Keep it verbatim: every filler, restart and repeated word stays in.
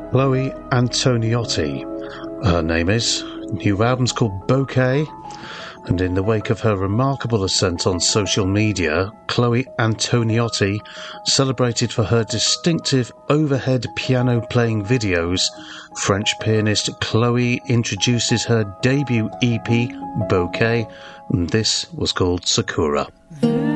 Chloe Antoniotti, her name is. New album's called Bouquet, and in the wake of her remarkable ascent on social media, Chloe Antoniotti, celebrated for her distinctive overhead piano-playing videos, French pianist Chloe introduces her debut E P, Bouquet, and this was called Sakura.